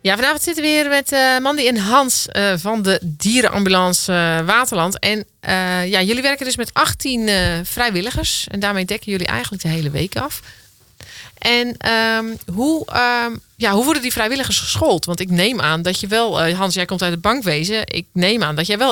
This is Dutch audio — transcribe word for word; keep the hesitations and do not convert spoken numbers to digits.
Ja, vanavond zitten we weer met uh, Mandy en Hans uh, van de dierenambulance uh, Waterland. En uh, ja, jullie werken dus met achttien uh, vrijwilligers. En daarmee dekken jullie eigenlijk de hele week af. En um, hoe, um, ja, hoe worden die vrijwilligers geschoold? Want ik neem aan dat je wel, uh, Hans, jij komt uit het bankwezen. Ik neem aan dat jij wel